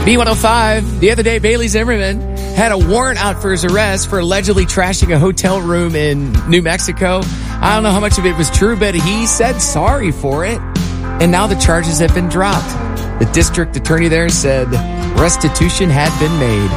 B105, the other day, Bailey Zimmerman had a warrant out for his arrest for allegedly trashing a hotel room in New Mexico. I don't know how much of it was true, but he said sorry for it. And now the charges have been dropped. The district attorney there said restitution had been made.